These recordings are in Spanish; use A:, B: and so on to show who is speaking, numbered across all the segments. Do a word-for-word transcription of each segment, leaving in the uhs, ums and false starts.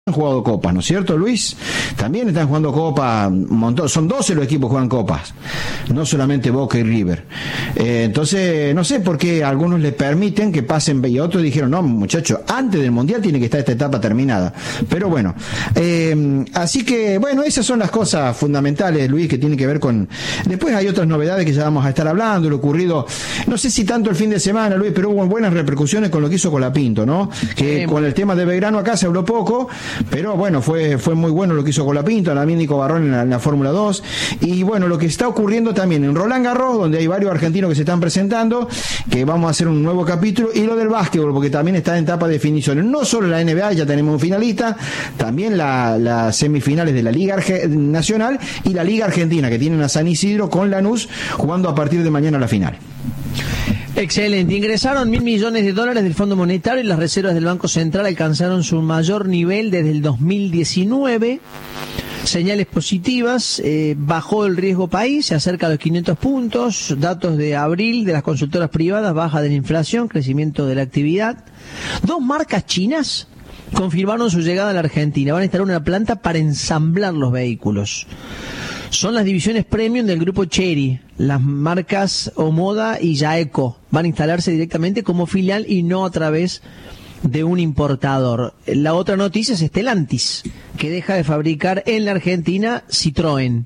A: han jugado copas, ¿no es cierto, Luis? También están jugando copas, un montón, son doce los equipos que juegan copas, no solamente Boca y River. Eh, entonces, no sé por qué algunos le permiten que pasen, y otros dijeron, no, muchachos, antes del Mundial tiene que estar esta etapa terminada. Pero bueno, eh, así que, bueno, esas son las cosas fundamentales, Luis, que tienen que ver con... Después hay otras novedades que ya vamos a estar hablando, lo ocurrido, no sé si tanto el fin de semana, Luis, pero hubo buenas repercusiones con lo que hizo Colapinto, ¿no? Que con el tema de Belgrano acá se habló poco, pero bueno, fue fue muy bueno lo que hizo Colapinto, también Nico Barrón en la, en la Fórmula dos, y bueno, lo que está ocurriendo también en Roland Garros, donde hay varios argentinos que se están presentando, que vamos a hacer un nuevo capítulo, y lo del básquetbol, porque también está en etapa de definiciones, no solo la N B A, ya tenemos un finalista, también las la semifinales de la Liga Arge- Nacional y la Liga Argentina, que tienen a San Isidro con Lanús jugando a partir de mañana la final.
B: Excelente. Ingresaron mil millones de dólares del Fondo Monetario y las reservas del Banco Central alcanzaron su mayor nivel desde el dos mil diecinueve. Señales positivas, eh, bajó el riesgo país, se acerca a los quinientos puntos, datos de abril de las consultoras privadas, baja de la inflación, crecimiento de la actividad. Dos marcas chinas confirmaron su llegada a la Argentina, van a instalar una planta para ensamblar los vehículos. Son las divisiones premium del grupo Chery, las marcas Omoda y Yaeco. Van a instalarse directamente como filial y no a través de un importador. La otra noticia es Stellantis, que deja de fabricar en la Argentina Citroën.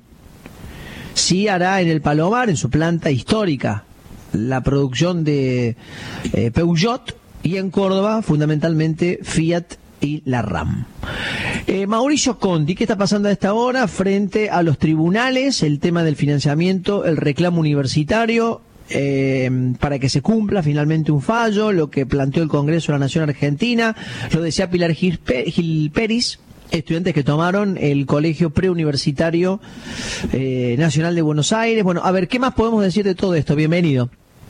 B: Sí hará en el Palomar, en su planta histórica, la producción de eh, Peugeot, y en Córdoba, fundamentalmente, Fiat y la RAM. Eh, Mauricio Conti, ¿qué está pasando a esta hora frente a los tribunales? El tema del financiamiento, el reclamo universitario, eh, para que se cumpla finalmente un fallo, lo que planteó el Congreso de la Nación Argentina, lo decía Pilar Gil, Gil Peris, estudiantes que tomaron el Colegio Preuniversitario eh, Nacional de Buenos Aires. Bueno, a ver, ¿qué más podemos decir de todo esto? Bienvenido.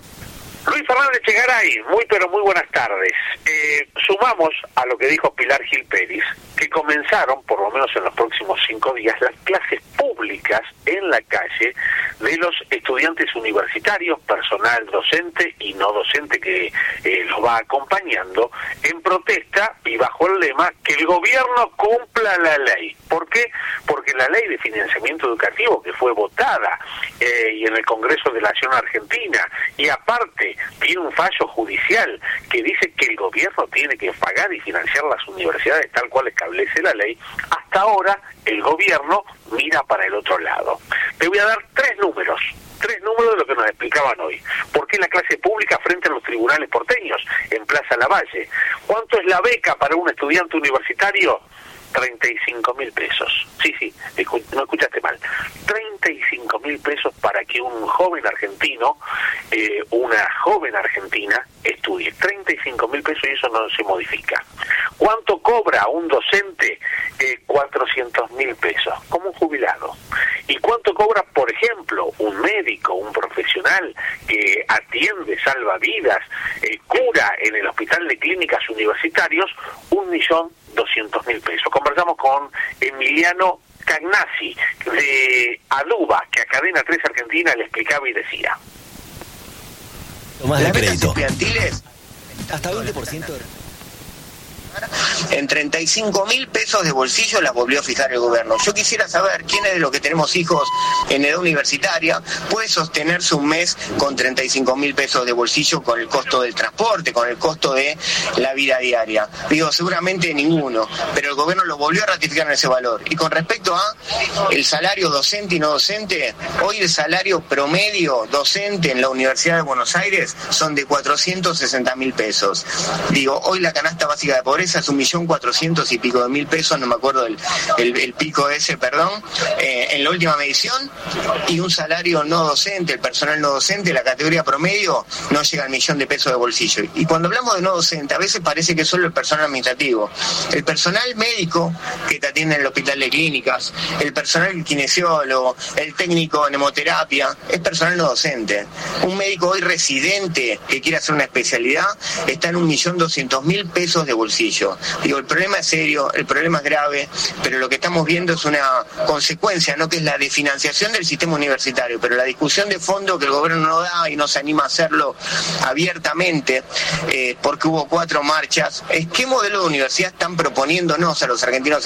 C: Luis Fernández Chegaray, muy pero muy buenas tardes. Eh, sumamos a lo que dijo Pilar Gil Peris, que comenzaron, por lo menos en los próximos cinco días, las clases públicas en la calle de los estudiantes universitarios, personal docente y no docente que eh, los va acompañando, en protesta y bajo el lema que el gobierno cumpla la ley. ¿Por qué? Porque la ley de financiamiento educativo, que fue votada eh, y en el Congreso de la Nación Argentina, y aparte tiene un fallo judicial que dice que el gobierno tiene que pagar y financiar las universidades tal cual establece la ley, hasta ahora el gobierno mira para el otro lado. Te voy a dar tres números, tres números de lo que nos explicaban hoy. ¿Por qué la clase pública frente a los tribunales porteños en Plaza Lavalle? ¿Cuánto es la beca para un estudiante universitario? treinta y cinco mil pesos. Sí, sí, no escuchaste mal. treinta y cinco mil pesos para que un joven argentino, eh, una joven argentina, estudie. treinta y cinco mil pesos y eso no se modifica. ¿Cuánto cobra un docente? Eh, cuatrocientos mil pesos, como un jubilado. ¿Y cuánto cobra, por ejemplo, un médico, un profesional que atiende, salva vidas, eh, cura en el Hospital de Clínicas Universitarios? Un millón doscientos mil pesos. Conversamos con Emiliano Cagnasi de Aduba, que a Cadena tres Argentina le explicaba y decía:
D: Tomás de crédito.
E: Estudiantiles
D: Hasta veinte por ciento.
E: En treinta y cinco mil pesos de bolsillo las volvió a fijar el gobierno. Yo quisiera saber quiénes de los que tenemos hijos en edad universitaria puede sostenerse un mes con treinta y cinco mil pesos de bolsillo, con el costo del transporte, con el costo de la vida diaria. Digo, seguramente ninguno, pero el gobierno lo volvió a ratificar en ese valor. Y con respecto a el salario docente y no docente, hoy el salario promedio docente en la Universidad de Buenos Aires son de cuatrocientos sesenta mil pesos. Digo, hoy la canasta básica de pobreza es un millón cuatrocientos y pico de mil pesos, no me acuerdo el, el, el pico ese, perdón, eh, en la última medición, y un salario no docente, el personal no docente, la categoría promedio, no llega al millón de pesos de bolsillo. Y cuando hablamos de no docente, a veces parece que es solo el personal administrativo. El personal médico que te atiende en el Hospital de Clínicas, el personal kinesiólogo, el técnico en hemoterapia, es personal no docente. Un médico hoy residente que quiere hacer una especialidad está en un millón doscientos mil pesos de bolsillo. bolsillo. Digo, el problema es serio, el problema es grave, pero lo que estamos viendo es una consecuencia, ¿no? Que es la desfinanciación del sistema universitario, pero la discusión de fondo que el gobierno no da y no se anima a hacerlo abiertamente, eh, porque hubo cuatro marchas, es qué modelo de universidad están proponiéndonos a los argentinos